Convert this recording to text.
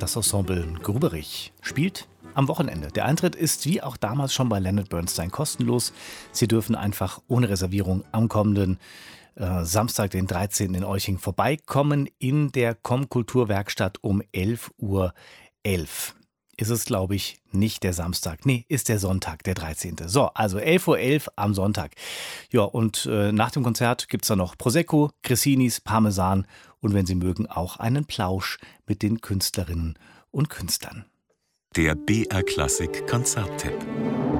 Das Ensemble Gruberich spielt am Wochenende. Der Eintritt ist wie auch damals schon bei Leonard Bernstein kostenlos. Sie dürfen einfach ohne Reservierung am kommenden Samstag, den 13. in Euching vorbeikommen in der Komm-Kulturwerkstatt um 11:11 Uhr. Ist es, glaube ich, nicht der Samstag. Nee, ist der Sonntag, der 13. So, also 11:11 Uhr am Sonntag. Ja, und nach dem Konzert gibt es dann noch Prosecco, Cressinis, Parmesan und wenn Sie mögen auch einen Plausch mit den Künstlerinnen und Künstlern. Der BR Klassik Konzerttipp.